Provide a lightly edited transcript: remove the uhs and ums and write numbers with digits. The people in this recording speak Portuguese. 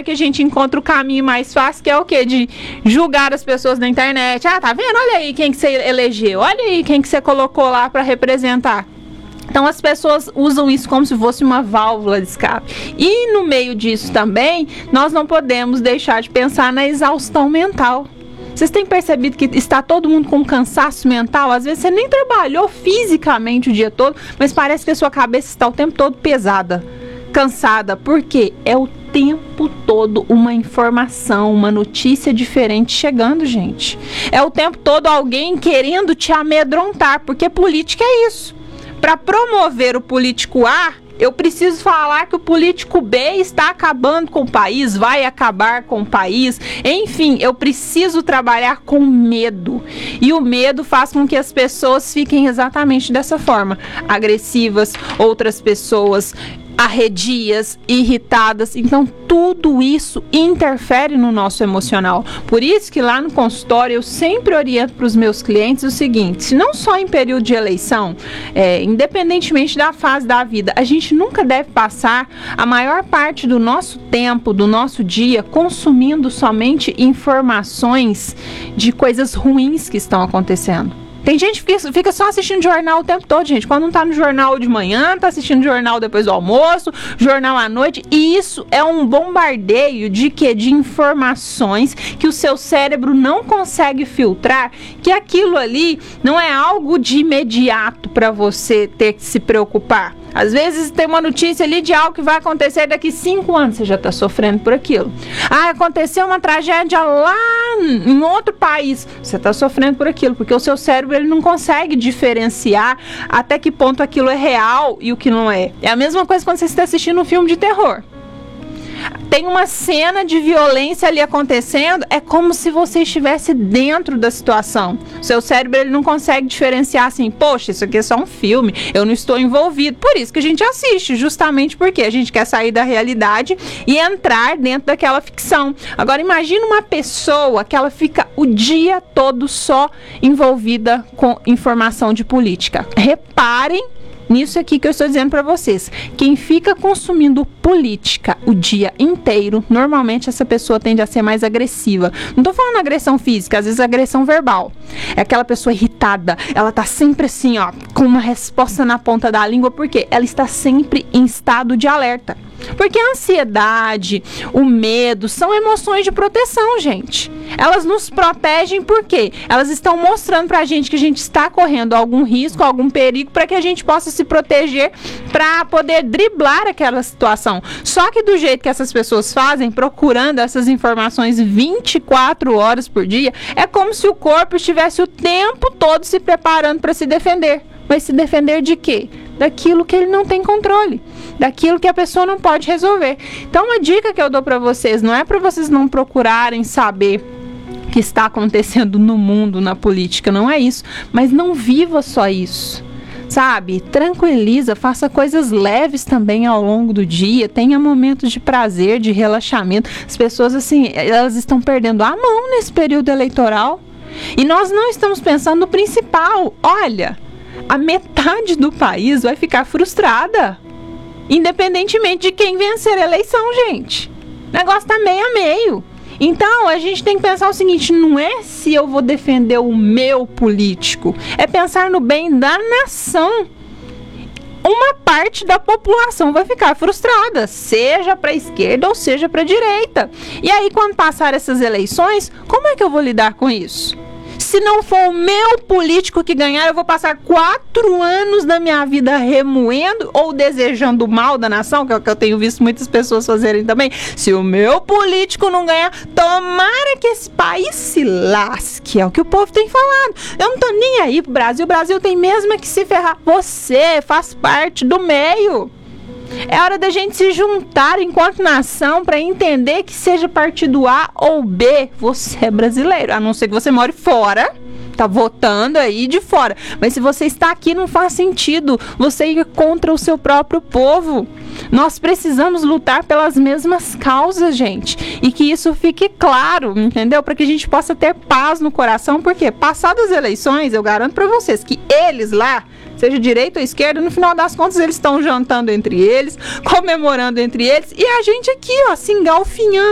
que a gente encontra o caminho mais fácil, que é o quê? De julgar as pessoas na internet. Ah, tá vendo? Olha aí quem que você elegeu. Olha aí quem que você colocou lá para representar. Então as pessoas usam isso como se fosse uma válvula de escape. E no meio disso também, nós não podemos deixar de pensar na exaustão mental. Vocês têm percebido que está todo mundo com cansaço mental? Às vezes você nem trabalhou fisicamente o dia todo, mas parece que a sua cabeça está o tempo todo pesada, cansada. Por quê? É o tempo todo uma informação, uma notícia diferente chegando, gente. É o tempo todo alguém querendo te amedrontar, porque política é isso. Para promover o político A, eu preciso falar que o político B está acabando com o país, vai acabar com o país. Enfim, eu preciso trabalhar com medo. E o medo faz com que as pessoas fiquem exatamente dessa forma. Agressivas, outras pessoas arredias, irritadas. Então tudo isso interfere no nosso emocional. Por isso que lá no consultório eu sempre oriento para os meus clientes o seguinte: se não só em período de eleição, independentemente da fase da vida, a gente nunca deve passar a maior parte do nosso tempo, do nosso dia, consumindo somente informações de coisas ruins que estão acontecendo. Tem gente que fica só assistindo jornal o tempo todo, gente. Quando não tá no jornal de manhã, tá assistindo jornal depois do almoço, jornal à noite. E isso é um bombardeio de quê? De informações que o seu cérebro não consegue filtrar, que aquilo ali não é algo de imediato para você ter que se preocupar. Às vezes tem uma notícia ali de algo que vai acontecer daqui 5 anos, você já está sofrendo por aquilo. Ah, aconteceu uma tragédia lá em outro país, você está sofrendo por aquilo, porque o seu cérebro ele não consegue diferenciar até que ponto aquilo é real e o que não é. É a mesma coisa quando você está assistindo um filme de terror. Tem uma cena de violência ali acontecendo, é como se você estivesse dentro da situação. Seu cérebro ele não consegue diferenciar assim, poxa, isso aqui é só um filme, eu não estou envolvido. Por isso que a gente assiste, justamente porque a gente quer sair da realidade e entrar dentro daquela ficção. Agora imagina uma pessoa que ela fica o dia todo só envolvida com informação de política. Reparem nisso aqui que eu estou dizendo para vocês. Quem fica consumindo política o dia inteiro, normalmente essa pessoa tende a ser mais agressiva. Não estou falando agressão física, às vezes agressão verbal. É aquela pessoa irritada, ela tá sempre assim, ó, com uma resposta na ponta da língua, porque ela está sempre em estado de alerta. Porque a ansiedade, o medo, são emoções de proteção, gente. Elas nos protegem porque elas estão mostrando pra gente que a gente está correndo algum risco, algum perigo, para que a gente possa se proteger, para poder driblar aquela situação. Só que do jeito que essas pessoas fazem, procurando essas informações 24 horas por dia, é como se o corpo estivesse o tempo todo se preparando para se defender. Mas se defender de quê? Daquilo que ele não tem controle, daquilo que a pessoa não pode resolver. Então uma dica que eu dou para vocês, não é para vocês não procurarem saber o que está acontecendo no mundo, na política, não é isso, mas não viva só isso, sabe? Tranquiliza, faça coisas leves também ao longo do dia, tenha momentos de prazer, de relaxamento. As pessoas assim, elas estão perdendo a mão nesse período eleitoral e nós não estamos pensando no principal. Olha, a metade do país vai ficar frustrada, independentemente de quem vencer a eleição, gente. O negócio tá meio a meio. Então, a gente tem que pensar o seguinte, não é se eu vou defender o meu político, é pensar no bem da nação. Uma parte da população vai ficar frustrada, seja para a esquerda ou seja para a direita. E aí, quando passar essas eleições, como é que eu vou lidar com isso? Se não for o meu político que ganhar, eu vou passar 4 anos da minha vida remoendo ou desejando o mal da nação, que é o que eu tenho visto muitas pessoas fazerem também. Se o meu político não ganhar, tomara que esse país se lasque, é o que o povo tem falado. Eu não tô nem aí pro Brasil, o Brasil tem mesmo que se ferrar. Você faz parte do meio. É hora da gente se juntar enquanto nação para entender que seja partido A ou B, você é brasileiro, a não ser que você more fora, tá votando aí de fora. Mas se você está aqui, não faz sentido você ir contra o seu próprio povo. Nós precisamos lutar pelas mesmas causas, gente, e que isso fique claro, entendeu? Para que a gente possa ter paz no coração, porque passadas as eleições, eu garanto para vocês que eles lá, seja direita ou esquerda, no final das contas eles estão jantando entre eles, comemorando entre eles, e a gente aqui, ó, se engalfinhando.